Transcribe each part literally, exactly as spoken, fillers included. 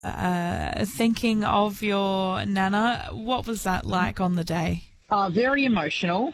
uh, thinking of your Nana. What was that like on the day? Uh, very emotional.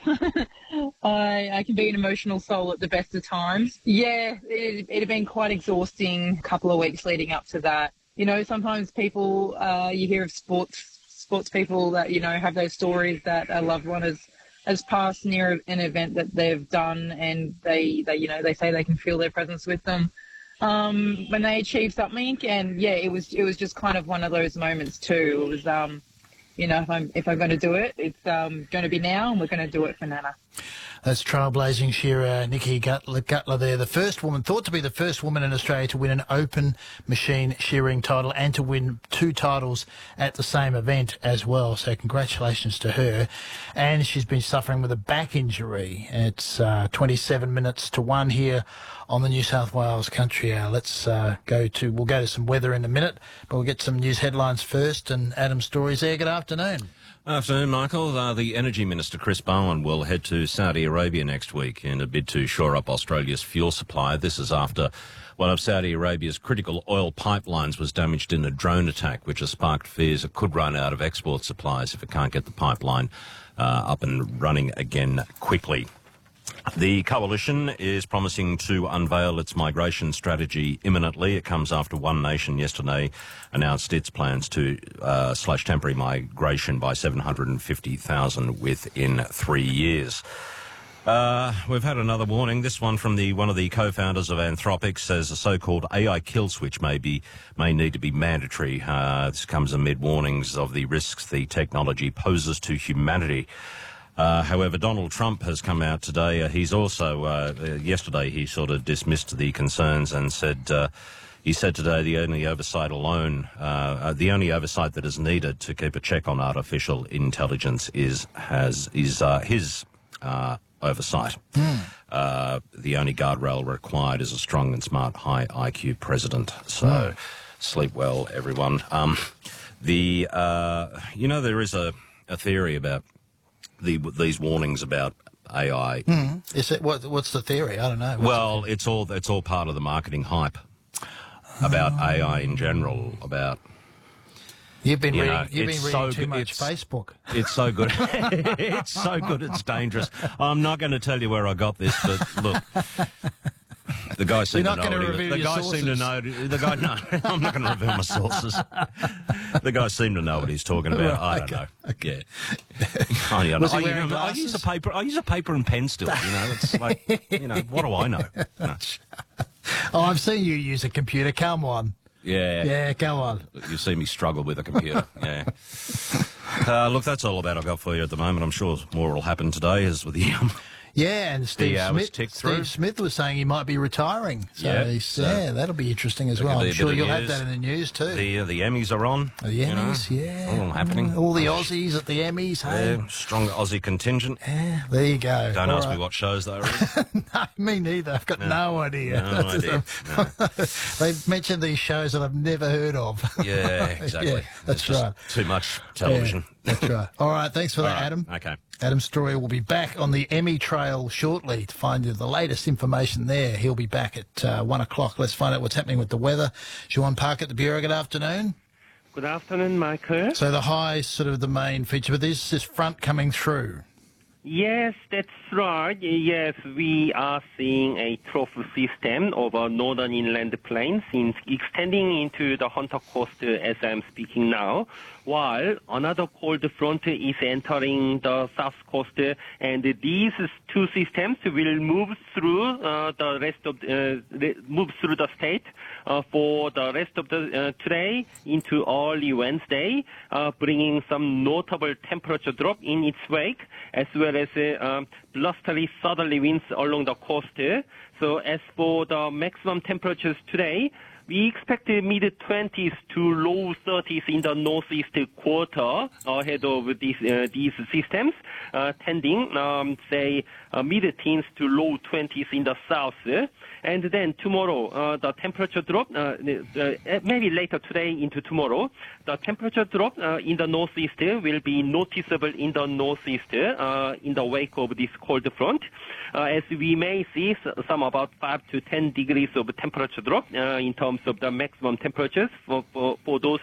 I, I can be an emotional soul at the best of times. Yeah, it, it had been quite exhausting a couple of weeks leading up to that. You know, sometimes people, uh, you hear of sports sports people that, you know, have those stories that a loved one has, has passed near an event that they've done, and they, they, you know, they say they can feel their presence with them um, when they achieve something. And, yeah, it was it was just kind of one of those moments too. It was... Um, You know, if I'm if I'm going to do it, it's um, going to be now, and we're going to do it for Nana. That's trailblazing shearer Nikki Gutler, Gutler there, the first woman, thought to be the first woman in Australia to win an open machine shearing title and to win two titles at the same event as well. So congratulations to her. And she's been suffering with a back injury. It's uh, twenty-seven minutes to one here on the New South Wales Country Hour. Let's uh, go to, we'll go to some weather in a minute, but we'll get some news headlines first. And Adam Story's there. Good afternoon. Afternoon, Michael. Uh, the Energy Minister, Chris Bowen, will head to Saudi Arabia next week in a bid to shore up Australia's fuel supply. This is after one of Saudi Arabia's critical oil pipelines was damaged in a drone attack, which has sparked fears it could run out of export supplies if it can't get the pipeline uh, up and running again quickly. The coalition is promising to unveil its migration strategy imminently. It comes after One Nation yesterday announced its plans to uh, slash temporary migration by seven hundred fifty thousand within three years. Uh, we've had another warning. This one from the one of the co-founders of Anthropic says a so-called A I kill switch may be may need to be mandatory. Uh, this comes amid warnings of the risks the technology poses to humanity. Uh, however, Donald Trump has come out today. Uh, he's also, uh, uh, yesterday, he sort of dismissed the concerns and said, uh, he said today the only oversight alone, uh, uh, the only oversight that is needed to keep a check on artificial intelligence is, has, is, uh, his, uh, oversight. Mm. Uh, the only guardrail required is a strong and smart, high I Q president. So, mm. sleep well, everyone. Um, the, uh, you know, there is a, a theory about The, these warnings about A I. Mm. Is it what? What's the theory? I don't know. What's well, it's all it's all part of the marketing hype about oh. A I in general. About you've been you reading, know, you've been reading so too good, much it's, Facebook. It's so good. It's so good. It's dangerous. I'm not going to tell you where I got this, but look. The guy seemed You're to not know. going to reveal the your guy sources. seemed to know. The guy, no, I'm not going to reveal my sources. The guy seemed to know what he's talking about. Right, I don't okay, know. okay. Yeah. I, don't Was know. he I, wearing you know, I glasses? use a paper. I use a paper and pen still. You know, it's like you know. What do I know? No. Oh, I've seen you use a computer. Come on. Yeah. Yeah, come on. You see me struggle with a computer. Yeah. Uh, look, that's all about I've got for you at the moment. I'm sure more will happen today, as with the. Um, Yeah, and Steve The hours Smith. tick Steve through. Smith was saying he might be retiring. So Yeah, he's, so yeah, that'll be interesting as there well. could be I'm a sure bit of you'll have news. that in the news too. the uh, the Emmys are on. the you Emmys, know, yeah, all happening. All the Aussies at the Emmys. Hey, Yeah, strong Aussie contingent. yeah, there you go. Don't All ask right. me what shows they are in. No, me neither. I've got no, No. idea. No idea. No. They've mentioned these shows that I've never heard of. Yeah, exactly. Yeah, that's It's just right. Too much television. Yeah, that's right. All right, thanks for All that, right, Adam. Okay. Adam Story will be back on the Emmy trail shortly to find you the latest information there. He'll be back at uh, one o'clock. Let's find out what's happening with the weather. Siobhan Park at the Bureau. Good afternoon. Good afternoon, Michael. So the high is sort of the main feature, but there's this front coming through. Yes, that's right. Yes, we are seeing a trough system over northern inland plains in, extending into the Hunter Coast as I'm speaking now, while another cold front is entering the south coast, and these two systems will move through uh, the rest of the, uh, move through the state uh, for the rest of the uh, today into early Wednesday, uh, bringing some notable temperature drop in its wake, as well as uh, um, blustery southerly winds along the coast. So as for the maximum temperatures today, we expect mid-twenties to low thirties in the northeast quarter ahead of these uh, these systems, uh, tending, um, say, uh, mid-teens to low twenties in the south. And then tomorrow, uh, the temperature drop, uh, uh, maybe later today into tomorrow, the temperature drop uh, in the northeast will be noticeable in the northeast uh, in the wake of this cold front, uh, as we may see some about five to ten degrees of temperature drop uh, in terms of the maximum temperatures for, for, for those